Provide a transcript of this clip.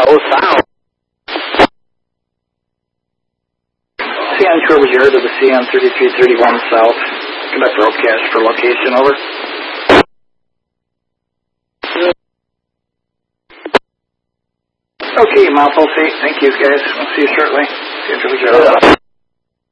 south. CN Corbett to the CN 3331 South. Conduct broadcast for location, over. Okay, Mount Pulse 8, thank you guys. We'll see you shortly. CN Corbett